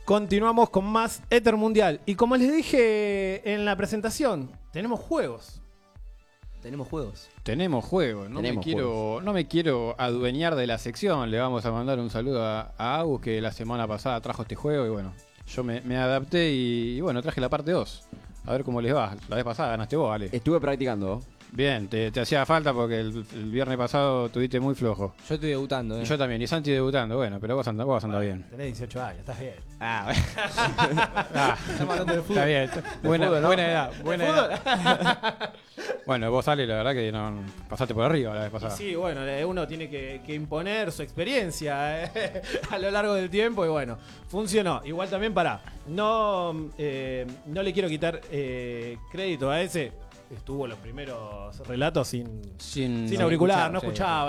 Continuamos con más Éter Mundial. Y como les dije en la presentación, tenemos juegos. Tenemos juegos. Tenemos juegos. No me quiero adueñar de la sección. Le vamos a mandar un saludo a Agus, que la semana pasada trajo este juego. Y bueno, yo me adapté y bueno, traje la parte 2. A ver cómo les va. La vez pasada ganaste vos, Ale. Estuve practicando. Bien, te hacía falta porque el viernes pasado tuviste muy flojo. Yo estoy debutando, Y yo también, y Santi debutando. Bueno, pero vos andás bien. Tenés 18 años, estás bien. Estamos hablando de fútbol. Está bien. Buena edad. Buena ¿De edad. Bueno, vos, Ale, la verdad que no pasaste por arriba la vez pasada. Sí, bueno, uno tiene que imponer su experiencia a lo largo del tiempo y bueno, funcionó. Igual también no le quiero quitar crédito a ese. Estuvo los primeros relatos sin auricular, no escuchaba.